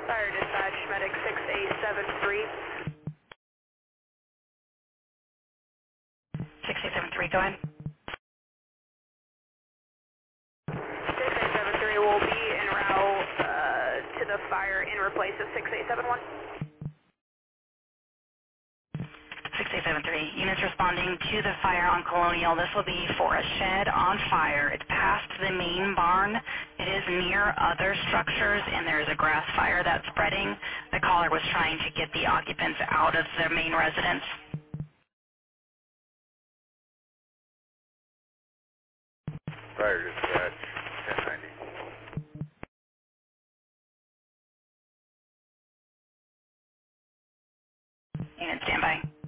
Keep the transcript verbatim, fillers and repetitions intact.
Fire dispatch, medic six eight seven three. six eight seven three, go ahead. six eight seven three will be en route uh, to the fire in replace of six eight seven one. six eight seven three. Units responding to the fire on Colonial. This will be for a shed on fire. It's past the main barn. It is near other structures, and there's a grass fire that's spreading. The caller was trying to get the occupants out of their main residence. Fire dispatch, ten ninety. Unit standby.